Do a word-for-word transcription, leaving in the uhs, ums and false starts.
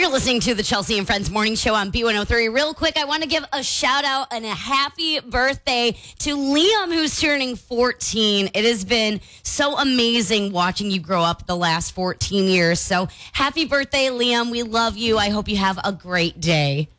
You're listening to the Chelsea and Friends Morning Show on B one oh three. Real quick, I want to give a shout out and a happy birthday to Liam, who's turning fourteen. It has been so amazing watching you grow up the last fourteen years. So happy birthday, Liam. We love you. I hope you have a great day.